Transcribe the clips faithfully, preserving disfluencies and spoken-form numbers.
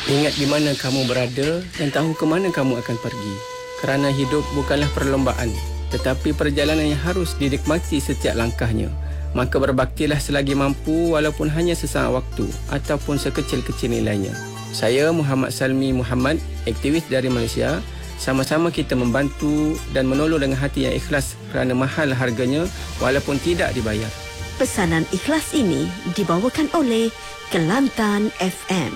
Ingat di mana kamu berada dan tahu ke mana kamu akan pergi. Kerana hidup bukanlah perlombaan, tetapi perjalanan yang harus dinikmati setiap langkahnya. Maka berbaktilah selagi mampu walaupun hanya sesaat waktu ataupun sekecil-kecil nilainya. Saya Muhammad Salmi Muhammad, aktivis dari Malaysia. Sama-sama kita membantu dan menolong dengan hati yang ikhlas kerana mahal harganya walaupun tidak dibayar. Pesanan ikhlas ini dibawakan oleh Kelantan F M.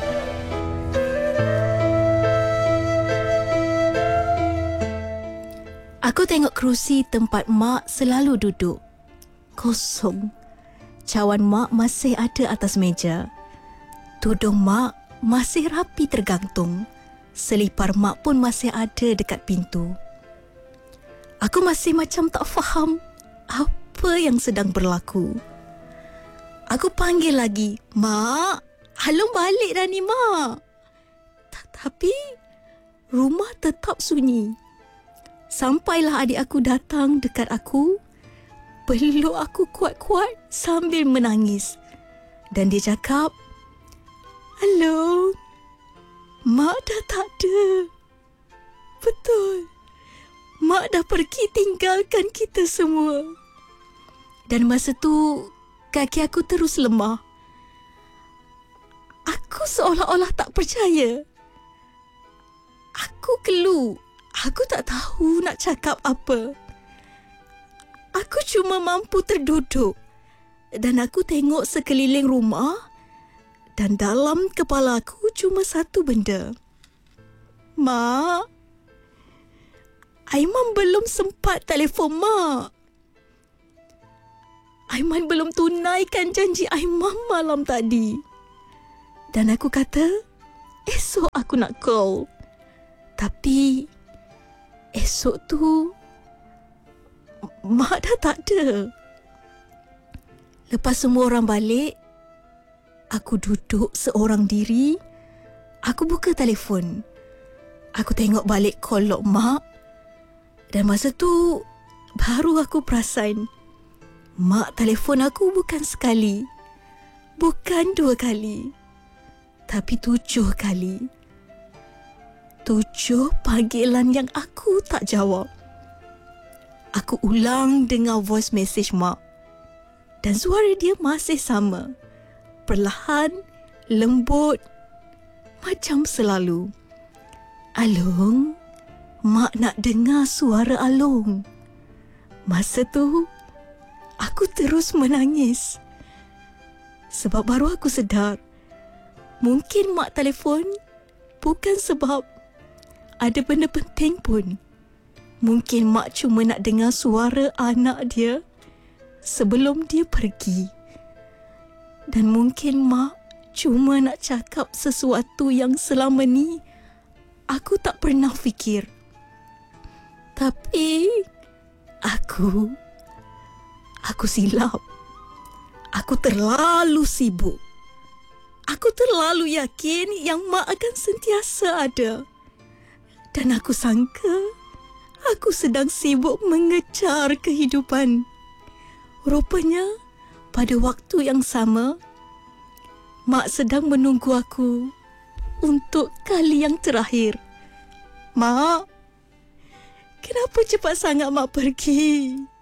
Aku tengok kerusi tempat Mak selalu duduk. Kosong. Cawan Mak masih ada atas meja. Tudung Mak masih rapi tergantung. Selipar Mak pun masih ada dekat pintu. Aku masih macam tak faham apa yang sedang berlaku. Aku panggil lagi, Mak, halong balik dah ni, Mak. Tapi rumah tetap sunyi. Sampailah adik aku datang dekat aku, peluk aku kuat-kuat sambil menangis. Dan dia cakap, "Halo, Mak dah tak ada." Betul, Mak dah pergi tinggalkan kita semua. Dan masa tu, kaki aku terus lemah. Aku seolah-olah tak percaya. Aku keluh. Aku tak tahu nak cakap apa. Aku cuma mampu terduduk dan aku tengok sekeliling rumah dan dalam kepala aku cuma satu benda. Mak, Aiman belum sempat telefon Mak. Aiman belum tunaikan janji Aiman malam tadi. Dan aku kata, esok aku nak call. Tapi esok tu Mak dah tak ada. Lepas semua orang balik, aku duduk seorang diri. Aku buka telefon. Aku tengok balik call log Mak. Dan masa tu baru aku perasan Mak telefon aku bukan sekali, bukan dua kali, tapi tujuh kali. Tujuh panggilan yang aku tak jawab. Aku ulang dengar voice message Mak. Dan suara dia masih sama. Perlahan, lembut, macam selalu. Along, Mak nak dengar suara Along. Masa tu, aku terus menangis. Sebab baru aku sedar, mungkin Mak telefon bukan sebab ada benda penting pun. Mungkin Mak cuma nak dengar suara anak dia sebelum dia pergi. Dan mungkin Mak cuma nak cakap sesuatu yang selama ni aku tak pernah fikir. Tapi aku aku silap. Aku terlalu sibuk. Aku terlalu yakin yang Mak akan sentiasa ada. Dan aku sangka aku sedang sibuk mengejar kehidupan. Rupanya pada waktu yang sama, Mak sedang menunggu aku untuk kali yang terakhir. Mak, kenapa cepat sangat Mak pergi?